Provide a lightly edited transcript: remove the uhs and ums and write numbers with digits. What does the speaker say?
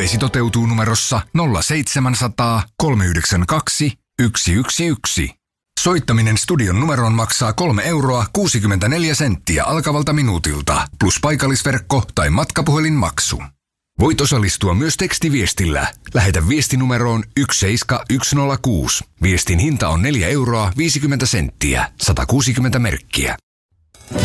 Toiveesi toteutuu numerossa 0700 392 111. Soittaminen studion numeroon maksaa 3,64 € alkavalta minuutilta, plus paikallisverkko tai matkapuhelinmaksu. Voit osallistua myös tekstiviestillä. Lähetä viesti numeroon 17106. Viestin hinta on 4,50 €, 160 merkkiä.